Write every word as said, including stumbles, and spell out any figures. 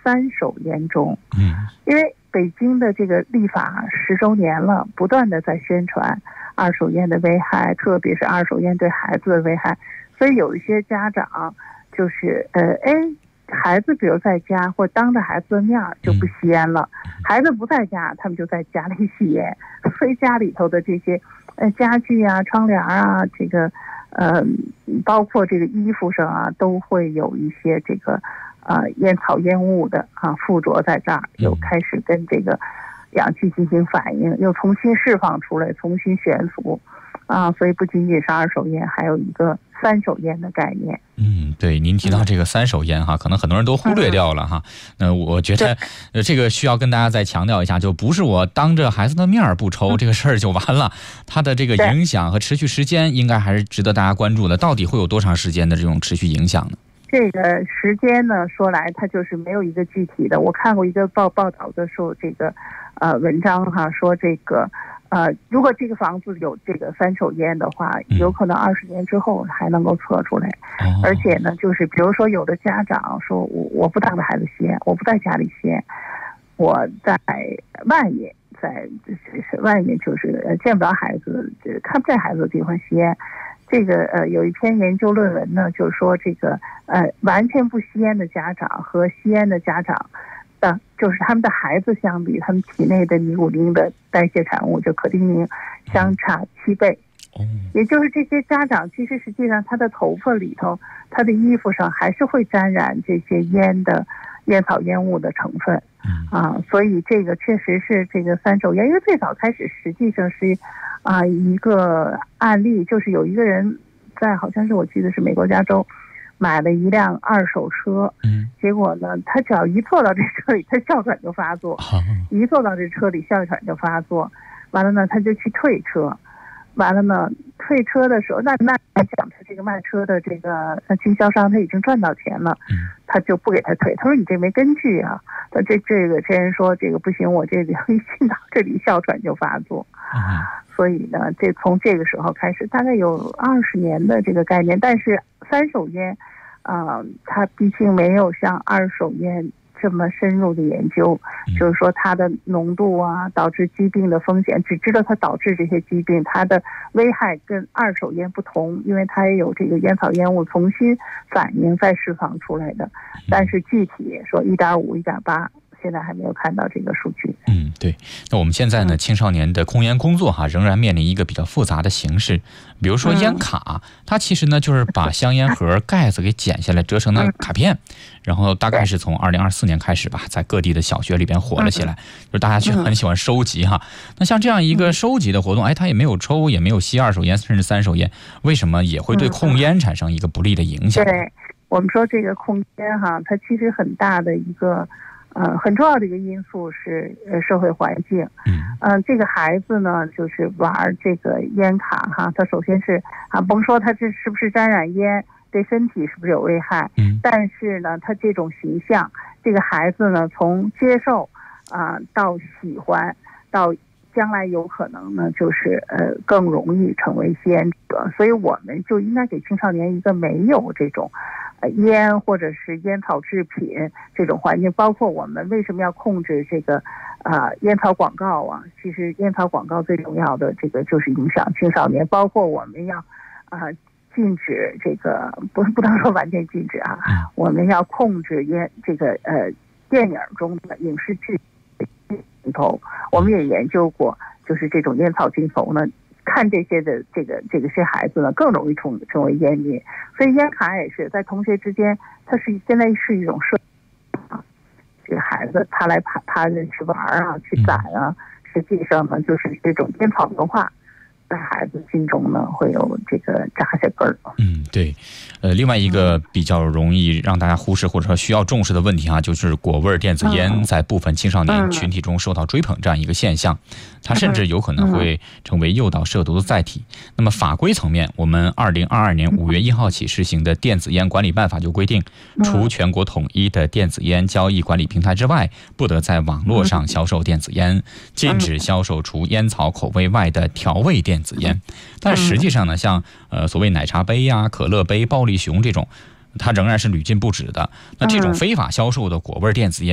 三手烟中。 嗯， 因为北京的这个立法十周年了，不断的在宣传二手烟的危害，特别是二手烟对孩子的危害，所以有一些家长就是呃，哎，孩子比如在家或当着孩子的面就不吸烟了，孩子不在家，他们就在家里吸烟，所以家里头的这些呃家具啊、窗帘啊，这个呃，包括这个衣服上啊，都会有一些这个呃烟草烟雾的啊附着在这儿，又开始跟这个氧气进行反应，又重新释放出来，重新悬浮。啊，所以不仅仅是二手烟，还有一个三手烟的概念。 嗯，对，您提到这个三手烟哈，可能很多人都忽略掉了哈。那、嗯、我觉得，呃，这个需要跟大家再强调一下，就不是我当着孩子的面不抽、嗯、这个事儿就完了，它的这个影响和持续时间应该还是值得大家关注的。到底会有多长时间的这种持续影响呢？ 这个时间呢，说来它就是没有一个具体的。我看过一个报报道的时候，这个呃文章哈说这个。呃，如果这个房子有这个三手烟的话，有可能二十年之后还能够测出来。嗯、而且呢，就是比如说有的家长说，我我不当着孩子吸烟，我不在家里吸烟，我在外面，在就是外面就是见不着孩子，看不见孩子的地方吸烟。这个呃有一篇研究论文呢，就是说这个呃完全不吸烟的家长和吸烟的家长。的就是他们的孩子相比，他们体内的尼古丁的代谢产物就可丁宁相差七倍。也就是这些家长其实实际上他的头发里头，他的衣服上还是会沾染这些烟的烟草烟雾的成分啊，所以这个确实是这个三手烟，因为最早开始实际上是啊一个案例，就是有一个人在好像是我记得是美国加州。买了一辆二手车，嗯，结果呢，他只要一坐到这车里，他哮喘就发作，一坐到这车里，哮喘就发作，完了呢，他就去退车，完了呢，退车的时候，那那来讲，他这个卖车的这个经销商他已经赚到钱了，他就不给他退，他说你这没根据啊，他这这个这人说这个不行，我这里一进到这里哮喘就发作。所以呢，这从这个时候开始，大概有二十年的这个概念。但是三手烟，啊、呃，它毕竟没有像二手烟这么深入的研究，就是说它的浓度啊，导致疾病的风险，只知道它导致这些疾病，它的危害跟二手烟不同，因为它也有这个烟草烟雾重新反应再释放出来的。但是具体说一点五、一点八。现在还没有看到这个数据。 嗯，对。那我们现在呢，青少年的控烟工作哈，仍然面临一个比较复杂的形式。比如说烟卡，嗯、它其实呢就是把香烟盒盖子给剪下来，折成了卡片，然后大概是从二零二四年开始吧，在各地的小学里边火了起来，就是大家去很喜欢收集哈。那像这样一个收集的活动，哎，它也没有抽，也没有吸二手烟，甚至三手烟，为什么也会对控烟产生一个不利的影响？ 对，我们说这个控烟哈，它其实很大的一个。呃，很重要的一个因素是呃社会环境。嗯，呃，这个孩子呢，就是玩这个烟卡哈，他首先是啊，甭说他这是不是沾染烟，对身体是不是有危害，嗯，但是呢，他这种形象，这个孩子呢，从接受啊、呃、到喜欢，到将来有可能呢，就是呃更容易成为吸烟者，所以我们就应该给青少年一个没有这种。呃，烟或者是烟草制品这种环境，包括我们为什么要控制这个啊、呃、烟草广告啊？其实烟草广告最重要的这个就是影响青少年，包括我们要啊、呃、禁止这个不不能说完全禁止啊，我们要控制烟这个呃电影中的影视剧镜头，我们也研究过，就是这种烟草镜头呢。看这些的这个这个些孩子呢，更容易成成为烟民，所以烟卡也是在同学之间，它是现在是一种社啊，这个孩子他来他他去玩啊，去攒啊，实际上呢就是这种烟草文化。在孩子心中呢，会有这个扎下根儿。 嗯，对，呃，另外一个比较容易让大家忽视或者说需要重视的问题啊，就是果味电子烟在部分青少年群体中受到追捧这样一个现象，它甚至有可能会成为诱导涉毒的载体。那么法规层面，我们二零二二年五月一号起施行的《电子烟管理办法》就规定，除全国统一的电子烟交易管理平台之外，不得在网络上销售电子烟，禁止销售除烟草口味外的调味电子烟。但实际上呢，像呃所谓奶茶杯呀、可乐杯、暴力熊这种，它仍然是屡禁不止的。那这种非法销售的果味电子烟